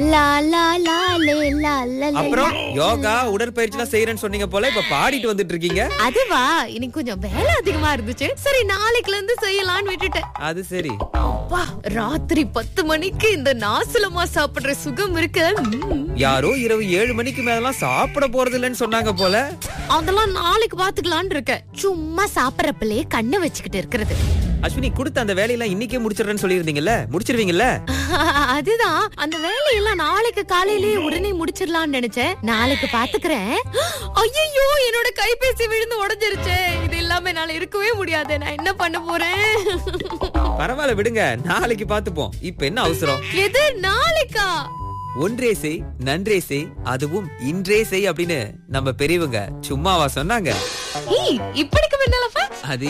லா லா லா லே லா லா லே. அப்புறம் யோகா உடற்பயிற்சிலாம் செய்யறேன்னு சொன்னீங்க போல, இப்ப பாடிட்டு வந்துட்டு இருக்கீங்க. அதுவா, இன்னைக்கு கொஞ்சம் வேலை அதிகமா இருந்துச்சு. சரி, நாளைக்குல இருந்து செய்யலாம்னு விட்டுட்டேன். அது சரி. அப்பா, ராத்திரி 10 மணிக்கு இந்த நாசலமா சாப்பிடுற சுகம் இருக்கு. யாரோ இரவு 7 மணிக்கு மேலாம் சாப்பிட போறது இல்லைன்னு சொன்னாங்க போல. அதெல்லாம் நாளைக்கு பாத்துக்கலாம்னு இருக்கேன். சும்மா சாப்பிடறப்பலே கண்ணை வச்சுக்கிட்டு இருக்கிறது. அஸ்வினி, கொடுத்த அந்த வேலையெல்லாம் இன்னைக்கே முடிச்சிடுறேன்னு சொல்லியிருந்தீங்கல்ல, முடிச்சிருவீங்கல்ல? அதுதான், அந்த வேலையெல்லாம் நாளைக்கு காலையிலேயே உடனே முடிச்சிடலாம்னு நினைச்சேன். நாளைக்கு பாத்துக்கிறேன். ஐயோ, என்னோட கைபேசி விழுந்து உடைஞ்சிருச்சு. இது இல்லாம என்னால இருக்கவே முடியாது. நான் என்ன பண்ண போறேன்? பரவாயில்ல விடுங்க, நாளைக்கு பாத்துப்போம். இப்ப என்ன அவசரம்? எது நாளைக்கா? ஒன்றே செய் நன்றே செய், அதுவும் இன்றே செய் அப்படின்னு நம்ம பெரியவங்க சும்மாவா சொன்னாங்க? இப்படிக்கு முன்னாலப்பா அது